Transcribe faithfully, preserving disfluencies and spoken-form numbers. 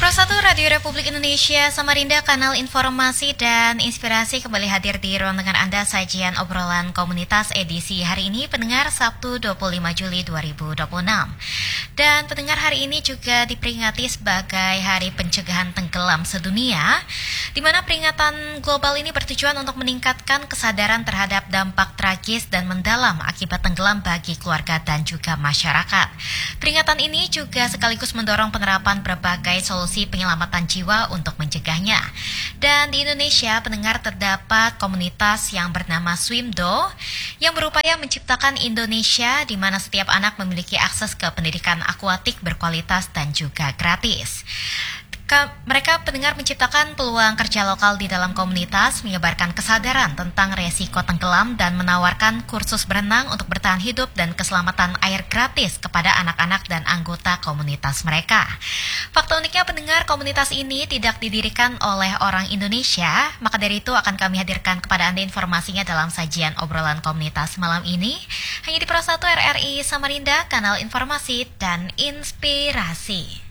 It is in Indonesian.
Pro satu Radio Republik Indonesia Samarinda, kanal informasi dan inspirasi kembali hadir di ruang dengan Anda sajian obrolan komunitas edisi hari ini pendengar Sabtu dua puluh lima Juli dua ribu dua puluh enam. Dan pendengar hari ini juga diperingati sebagai Hari Pencegahan Tenggelam Sedunia, di mana peringatan global ini bertujuan untuk meningkatkan kesadaran terhadap dampak tragis dan mendalam akibat tenggelam bagi keluarga dan juga masyarakat. Peringatan ini juga sekaligus mendorong penerapan berbagai solusi penyelamatan jiwa untuk mencegahnya. Dan di Indonesia, pendengar, terdapat komunitas yang bernama Swimdo yang berupaya menciptakan Indonesia di mana setiap anak memiliki akses ke pendidikan akuatik berkualitas dan juga gratis. Mereka pendengar menciptakan peluang kerja lokal di dalam komunitas, menyebarkan kesadaran tentang resiko tenggelam dan menawarkan kursus berenang untuk bertahan hidup dan keselamatan air gratis kepada anak-anak dan anggota komunitas mereka. Fakta uniknya, pendengar, komunitas ini tidak didirikan oleh orang Indonesia, maka dari itu akan kami hadirkan kepada Anda informasinya dalam sajian obrolan komunitas malam ini, hanya di Pro satu R R I Samarinda, kanal informasi dan inspirasi.